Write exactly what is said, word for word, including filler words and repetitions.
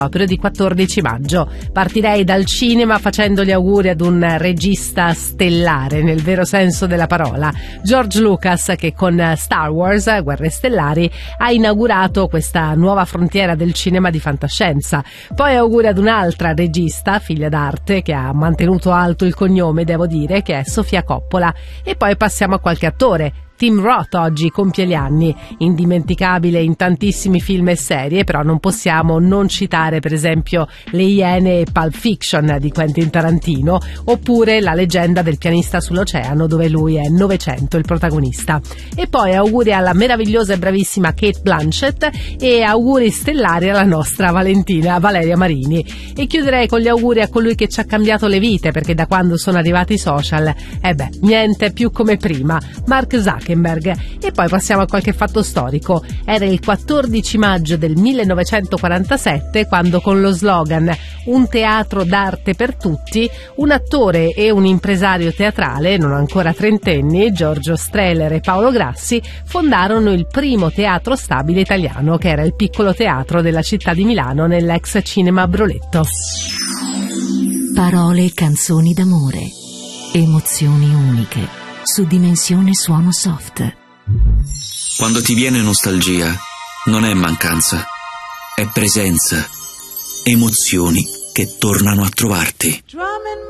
Proprio di quattordici maggio. Partirei dal cinema facendo gli auguri ad un regista stellare nel vero senso della parola, George Lucas, che con Star Wars Guerre Stellari ha inaugurato questa nuova frontiera del cinema di fantascienza. Poi auguri ad un'altra regista, figlia d'arte, che ha mantenuto alto il cognome, devo dire, che è Sofia Coppola. E poi passiamo a qualche attore. Tim Roth oggi compie gli anni, indimenticabile in tantissimi film e serie, però non possiamo non citare per esempio Le Iene e Pulp Fiction di Quentin Tarantino, oppure La leggenda del pianista sull'oceano, dove lui è Novecento il protagonista. E poi auguri alla meravigliosa e bravissima Cate Blanchett e auguri stellari alla nostra Valentina Valeria Marini. E chiuderei con gli auguri a colui che ci ha cambiato le vite, perché da quando sono arrivati i social, eh beh, niente più come prima, Mark Zuckerberg. E poi passiamo a qualche fatto storico. Era il quattordici maggio del millenovecentoquarantasette quando, con lo slogan "Un teatro d'arte per tutti", un attore e un impresario teatrale, non ancora trentenni, Giorgio Strehler e Paolo Grassi, fondarono il primo teatro stabile italiano, che era il Piccolo Teatro della città di Milano, nell'ex Cinema Broletto. Parole e canzoni d'amore, emozioni uniche su Dimensione Suono Soft. Quando ti viene nostalgia, non è mancanza, è presenza, emozioni che tornano a trovarti.